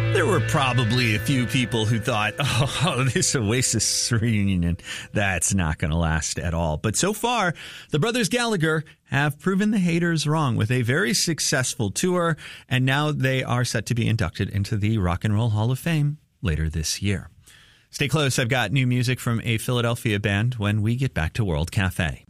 There were probably a few people who thought, oh, this Oasis reunion, that's not going to last at all. But so far, the brothers Gallagher have proven the haters wrong with a very successful tour, and now they are set to be inducted into the Rock and Roll Hall of Fame later this year. Stay close. I've got new music from a Philadelphia band when we get back to World Cafe.